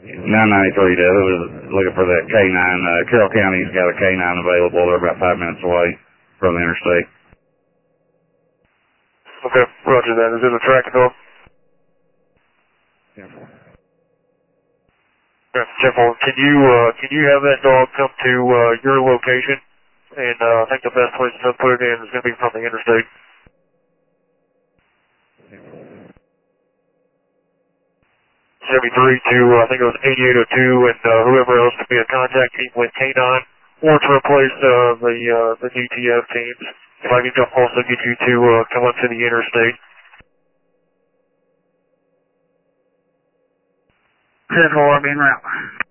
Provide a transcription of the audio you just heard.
993 Dev. It was looking for that K9. Carroll County's got a K9 available. They're about 5 minutes away from the interstate. Okay, roger that. Is it a track dog? Yeah. Okay, 10-4. Can you have that dog come to your location? And I think the best place to put it in is going to be from the interstate. Yeah. 73 to, I think it was 8802, and whoever else could be a contact team with K9, or to replace the DTF teams. If I can also get you to come up to the interstate. 10-4, being route.